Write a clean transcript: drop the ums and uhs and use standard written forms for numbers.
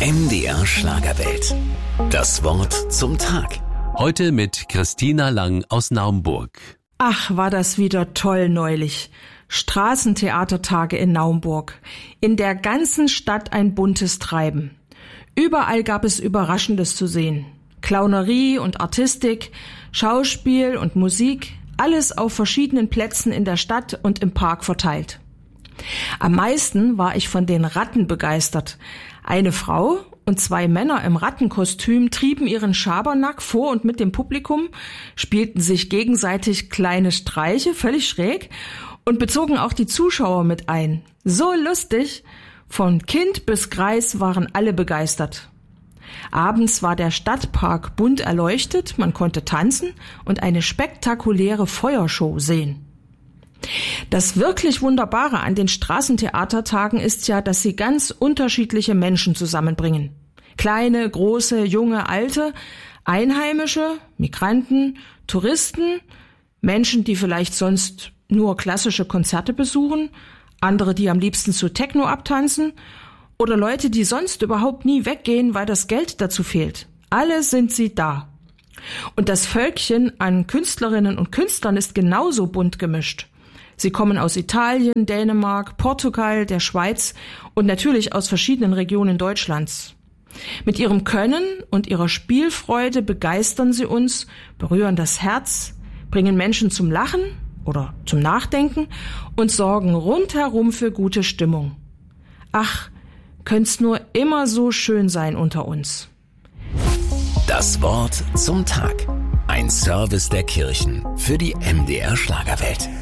MDR Schlagerwelt. Das Wort zum Tag. Heute mit Christina Lang aus Naumburg. Ach, war das wieder toll neulich. Straßentheatertage in Naumburg. In der ganzen Stadt ein buntes Treiben. Überall gab es Überraschendes zu sehen. Clownerie und Artistik, Schauspiel und Musik, alles auf verschiedenen Plätzen in der Stadt und im Park verteilt. Am meisten war ich von den Ratten begeistert. Eine Frau und 2 Männer im Rattenkostüm trieben ihren Schabernack vor und mit dem Publikum, spielten sich gegenseitig kleine Streiche, völlig schräg, und bezogen auch die Zuschauer mit ein. So lustig! Von Kind bis Greis waren alle begeistert. Abends war der Stadtpark bunt erleuchtet, man konnte tanzen und eine spektakuläre Feuershow sehen. Das wirklich Wunderbare an den Straßentheatertagen ist ja, dass sie ganz unterschiedliche Menschen zusammenbringen. Kleine, große, junge, alte, Einheimische, Migranten, Touristen, Menschen, die vielleicht sonst nur klassische Konzerte besuchen, andere, die am liebsten zu Techno abtanzen oder Leute, die sonst überhaupt nie weggehen, weil das Geld dazu fehlt. Alle sind sie da. Und das Völkchen an Künstlerinnen und Künstlern ist genauso bunt gemischt. Sie kommen aus Italien, Dänemark, Portugal, der Schweiz und natürlich aus verschiedenen Regionen Deutschlands. Mit ihrem Können und ihrer Spielfreude begeistern sie uns, berühren das Herz, bringen Menschen zum Lachen oder zum Nachdenken und sorgen rundherum für gute Stimmung. Ach, könnte's nur immer so schön sein unter uns. Das Wort zum Tag. Ein Service der Kirchen für die MDR Schlagerwelt.